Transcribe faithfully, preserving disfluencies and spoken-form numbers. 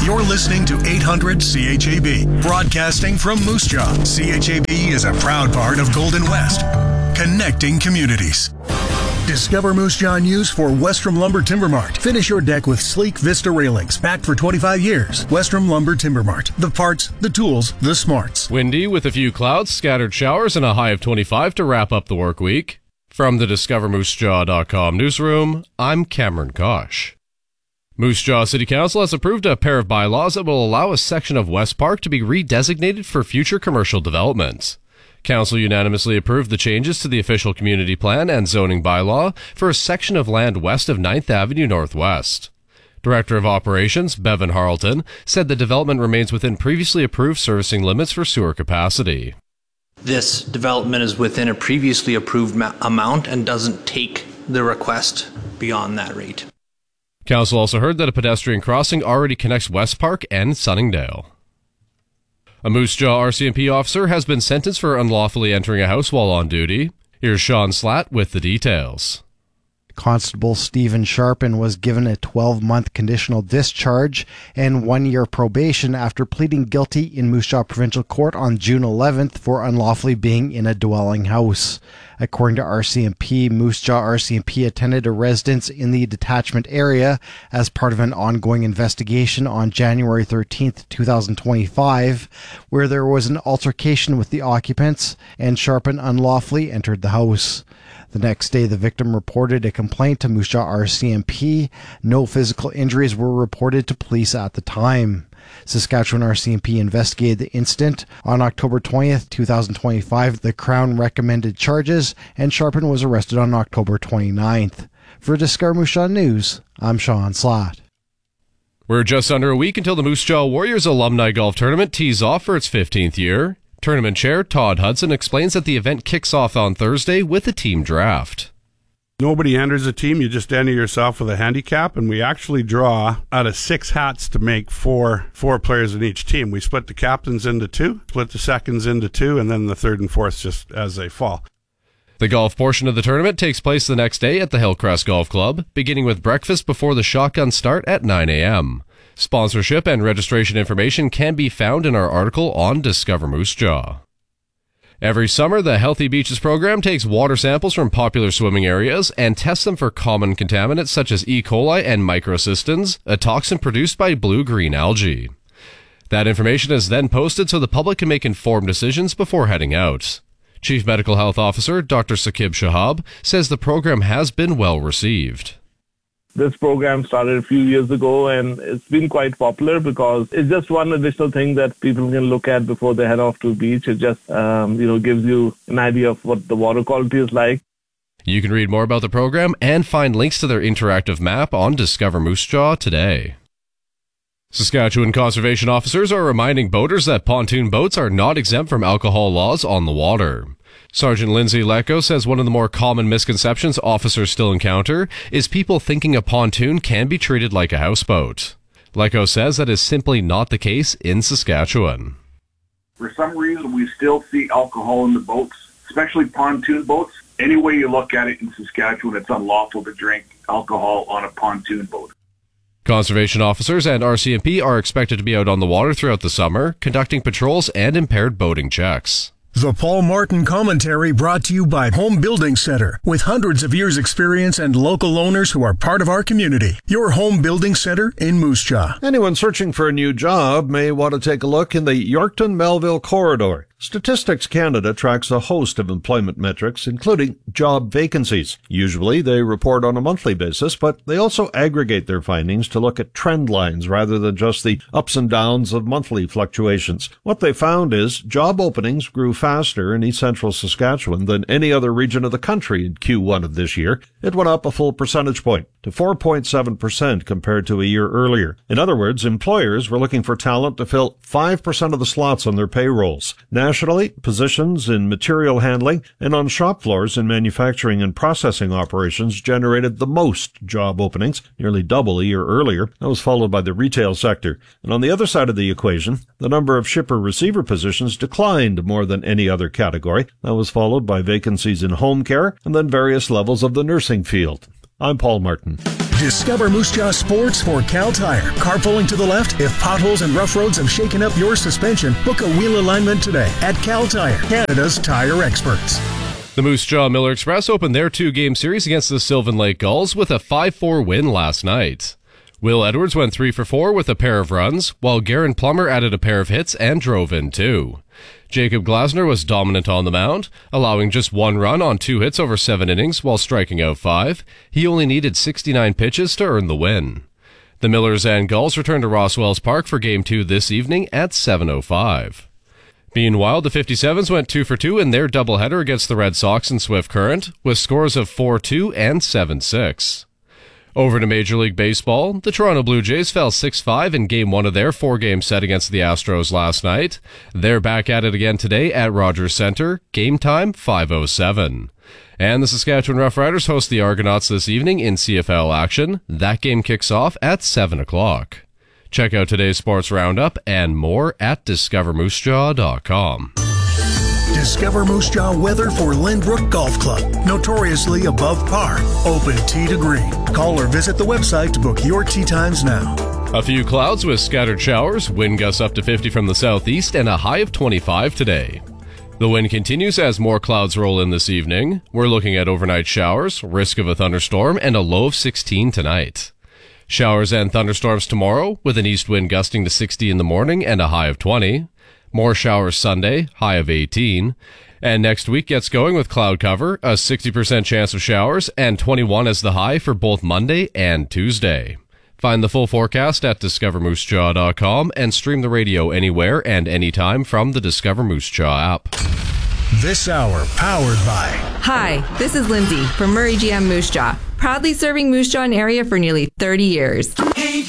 You're listening to eight hundred C H A B, broadcasting from Moose Jaw. C H A B is a proud part of Golden West, connecting communities. Discover Moose Jaw news for Westrom Lumber Timber Mart. Finish your deck with sleek Vista railings, backed for twenty-five years. Westrom Lumber Timber Mart. The parts, the tools, the smarts. Windy with a few clouds, scattered showers, and a high of twenty-five to wrap up the work week. From the discover moose jaw dot com newsroom, I'm Cameron Kosh. Moose Jaw City Council has approved a pair of bylaws that will allow a section of West Park to be redesignated for future commercial developments. Council unanimously approved the changes to the official community plan and zoning bylaw for a section of land west of ninth Avenue Northwest. Director of Operations, Bevan Harleton, said the development remains within previously approved servicing limits for sewer capacity. This development is within a previously approved ma- amount and doesn't take the request beyond that rate. Council also heard that a pedestrian crossing already connects West Park and Sunningdale. A Moose Jaw R C M P officer has been sentenced for unlawfully entering a house while on duty. Here's Sean Slatt with the details. Constable Stephen Sharpen was given a twelve-month conditional discharge and one-year probation after pleading guilty in Moose Jaw Provincial Court on June eleventh for unlawfully being in a dwelling house. According to R C M P, Moose Jaw R C M P attended a residence in the detachment area as part of an ongoing investigation on January thirteenth, twenty twenty-five, where there was an altercation with the occupants and Sharpen unlawfully entered the house. The next day, the victim reported a complaint to Moose Jaw R C M P. No physical injuries were reported to police at the time. Saskatchewan R C M P investigated the incident. On October twentieth, twenty twenty-five, the Crown recommended charges, and Sharpen was arrested on October twenty-ninth. For Discover Moose Jaw News, I'm Sean Slatt. We're just under a week until the Moose Jaw Warriors Alumni Golf Tournament tees off for its fifteenth year. Tournament chair Todd Hudson explains that the event kicks off on Thursday with a team draft. Nobody enters a team, you just enter yourself with a handicap, and we actually draw out of six hats to make four four players in each team. We split the captains into two, split the seconds into two, and then the third and fourth just as they fall. The golf portion of the tournament takes place the next day at the Hillcrest Golf Club, beginning with breakfast before the shotgun start at nine a.m. Sponsorship and registration information can be found in our article on Discover Moose Jaw. Every summer, the Healthy Beaches program takes water samples from popular swimming areas and tests them for common contaminants such as E. coli and microcystins, a toxin produced by blue-green algae. That information is then posted so the public can make informed decisions before heading out. Chief Medical Health Officer Doctor Saqib Shahab says the program has been well received. This program started a few years ago, and it's been quite popular because it's just one additional thing that people can look at before they head off to the beach. It just, um, you know, gives you an idea of what the water quality is like. You can read more about the program and find links to their interactive map on Discover Moose Jaw today. Saskatchewan conservation officers are reminding boaters that pontoon boats are not exempt from alcohol laws on the water. Sergeant Lindsay Lecco says one of the more common misconceptions officers still encounter is people thinking a pontoon can be treated like a houseboat. Lecco says that is simply not the case in Saskatchewan. For some reason, we still see alcohol in the boats, especially pontoon boats. Any way you look at it in Saskatchewan, it's unlawful to drink alcohol on a pontoon boat. Conservation officers and R C M P are expected to be out on the water throughout the summer, conducting patrols and impaired boating checks. The Paul Martin Commentary brought to you by Home Building Center, with hundreds of years experience and local owners who are part of our community. Your home building center in Moose Jaw. Anyone searching for a new job may want to take a look in the Yorkton-Melville corridor. Statistics Canada tracks a host of employment metrics, including job vacancies. Usually they report on a monthly basis, but they also aggregate their findings to look at trend lines rather than just the ups and downs of monthly fluctuations. What they found is job openings grew faster in East Central Saskatchewan than any other region of the country in Q one of this year. It went up a full percentage point to four point seven percent compared to a year earlier. In other words, employers were looking for talent to fill five percent of the slots on their payrolls. Nationally, positions in material handling and on shop floors in manufacturing and processing operations generated the most job openings, nearly double a year earlier. That was followed by the retail sector. And on the other side of the equation, the number of shipper-receiver positions declined more than any other category. That was followed by vacancies in home care and then various levels of the nursing field. I'm Paul Martin. Discover Moose Jaw Sports for Cal Tire. Carpooling to the left? If potholes and rough roads have shaken up your suspension, book a wheel alignment today at Cal Tire, Canada's tire experts. The Moose Jaw Miller Express opened their two-game series against the Sylvan Lake Gulls with a five four win last night. Will Edwards went three for four with a pair of runs, while Garen Plummer added a pair of hits and drove in two. Jacob Glasner was dominant on the mound, allowing just one run on two hits over seven innings while striking out five. He only needed sixty-nine pitches to earn the win. The Millers and Gulls return to Roswells Park for Game two this evening at seven oh five. Meanwhile, the fifty-sevens went two for two in their doubleheader against the Red Sox and Swift Current, with scores of four two and seven six. Over to Major League Baseball, the Toronto Blue Jays fell six five in Game one of their four-game set against the Astros last night. They're back at it again today at Rogers Centre, game time five oh seven. And the Saskatchewan Roughriders host the Argonauts this evening in C F L action. That game kicks off at seven o'clock. Check out today's sports roundup and more at discover moose jaw dot com. Discover Moose Jaw weather for Lynbrook Golf Club. Notoriously above par. Open tee to green. Call or visit the website to book your tee times now. A few clouds with scattered showers, wind gusts up to fifty from the southeast, and a high of twenty-five today. The wind continues as more clouds roll in this evening. We're looking at overnight showers, risk of a thunderstorm, and a low of sixteen tonight. Showers and thunderstorms tomorrow, with an east wind gusting to sixty in the morning and a high of twenty. More showers Sunday, high of eighteen. And next week gets going with cloud cover, a sixty percent chance of showers, and twenty-one as the high for both Monday and Tuesday. Find the full forecast at discover moose jaw dot com and stream the radio anywhere and anytime from the Discover Moose Jaw app. This hour powered by... Hi, this is Lindsay from Murray G M Moose Jaw, proudly serving Moose Jaw area for nearly thirty years.